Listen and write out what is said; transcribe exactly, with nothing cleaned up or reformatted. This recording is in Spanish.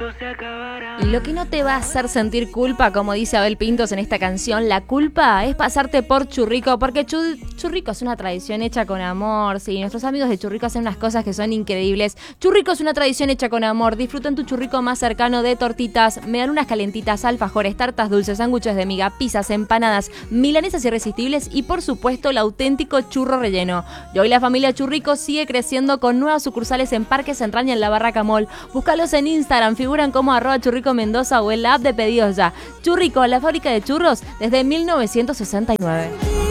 Y lo que no te va a hacer sentir culpa, como dice Abel Pintos en esta canción, la culpa es pasarte por Churrico, porque chu- Churrico es una tradición hecha con amor. Sí, nuestros amigos de Churrico hacen unas cosas que son increíbles. Churrico es una tradición hecha con amor. Disfrutan tu churrico más cercano de tortitas, medialunas calentitas, alfajores, tartas dulces, sándwiches de miga, pizzas, empanadas, milanesas irresistibles y por supuesto el auténtico churro relleno. Y hoy la familia Churrico sigue creciendo con nuevas sucursales en Parque Central y en la Barraca Mall. Búscalos en Instagram, figuran como arroba churrico Mendoza o en la app de Pedidos Ya. Churrico, la fábrica de churros desde mil novecientos sesenta y nueve.